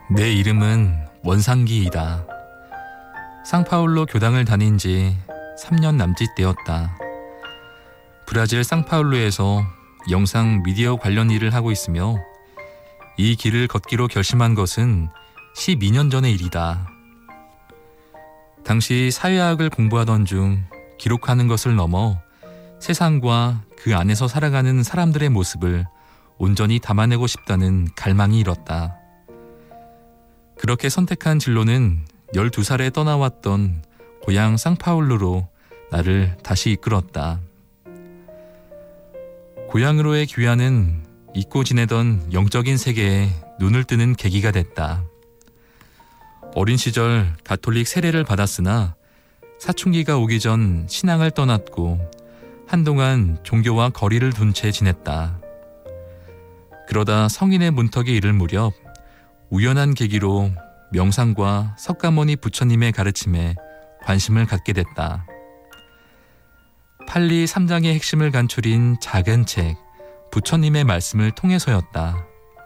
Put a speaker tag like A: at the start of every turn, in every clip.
A: 내 이름은 원상기이다. 상파울로 교당을 다닌 지 3년 남짓 되었다. 브라질 상파울루에서 영상 미디어 관련 일을 하고 있으며 이 길을 걷기로 결심한 것은 12년 전의 일이다. 당시 사회학을 공부하던 중 기록하는 것을 넘어 세상과 그 안에서 살아가는 사람들의 모습을 온전히 담아내고 싶다는 갈망이 일었다. 그렇게 선택한 진로는 12살에 떠나왔던 고향 상파울루로 나를 다시 이끌었다. 고향으로의 귀환은 잊고 지내던 영적인 세계에 눈을 뜨는 계기가 됐다. 어린 시절 가톨릭 세례를 받았으나 사춘기가 오기 전 신앙을 떠났고 한동안 종교와 거리를 둔 채 지냈다. 그러다 성인의 문턱에 이를 무렵 우연한 계기로 명상과 석가모니 부처님의 가르침에 관심을 갖게 됐다. 팔리 3장의 핵심을 간추린 작은 책, 부처님의 말씀을 통해서였다.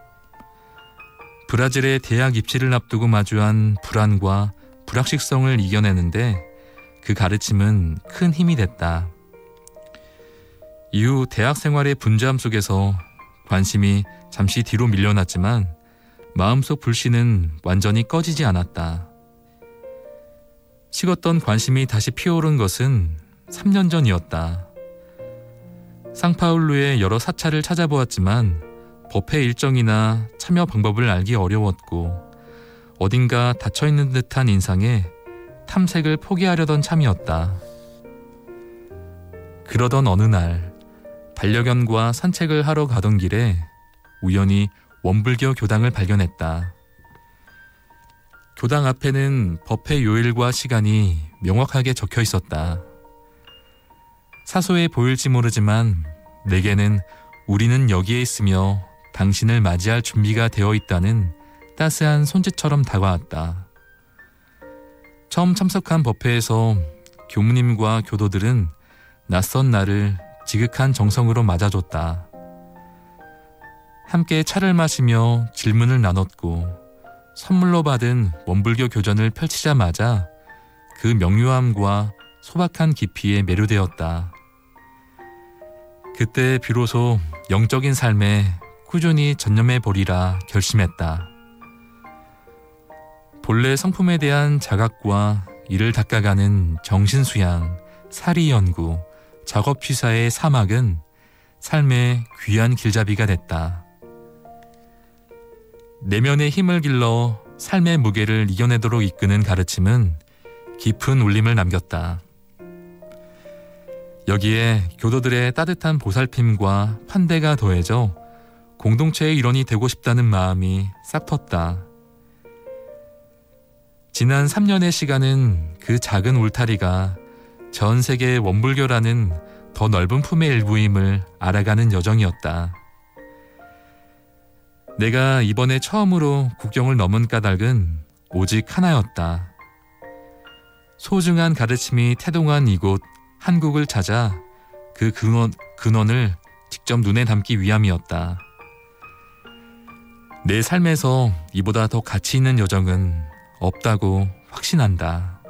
A: 브라질의 대학 입시를 앞두고 마주한 불안과 불확실성을 이겨내는데 그 가르침은 큰 힘이 됐다. 이후 대학 생활의 분주함 속에서 관심이 잠시 뒤로 밀려났지만 마음속 불씨는 완전히 꺼지지 않았다. 식었던 관심이 다시 피어오른 것은 3년 전이었다. 상파울루의 여러 사찰을 찾아보았지만 법회 일정이나 참여 방법을 알기 어려웠고 어딘가 닫혀있는 듯한 인상에 탐색을 포기하려던 참이었다. 그러던 어느 날 반려견과 산책을 하러 가던 길에 우연히 원불교 교당을 발견했다. 교당 앞에는 법회 요일과 시간이 명확하게 적혀 있었다. 사소해 보일지 모르지만 내게는 우리는 여기에 있으며 당신을 맞이할 준비가 되어 있다는 따스한 손짓처럼 다가왔다. 처음 참석한 법회에서 교무님과 교도들은 낯선 나를 지극한 정성으로 맞아줬다. 함께 차를 마시며 질문을 나눴고 선물로 받은 원불교 교전을 펼치자마자 그 명료함과 소박한 깊이에 매료되었다. 그때 비로소 영적인 삶에 꾸준히 전념해 보리라 결심했다. 본래 성품에 대한 자각과 이를 닦아가는 정신수양, 사리연구, 작업취사의 사막은 삶의 귀한 길잡이가 됐다. 내면의 힘을 길러 삶의 무게를 이겨내도록 이끄는 가르침은 깊은 울림을 남겼다. 여기에 교도들의 따뜻한 보살핌과 환대가 더해져 공동체의 일원이 되고 싶다는 마음이 싹 텄다. 지난 3년의 시간은 그 작은 울타리가 전 세계의 원불교라는 더 넓은 품의 일부임을 알아가는 여정이었다. 내가 이번에 처음으로 국경을 넘은 까닭은 오직 하나였다. 소중한 가르침이 태동한 이곳 한국을 찾아 그 근원을 직접 눈에 담기 위함이었다. 내 삶에서 이보다 더 가치 있는 여정은 없다고 확신한다.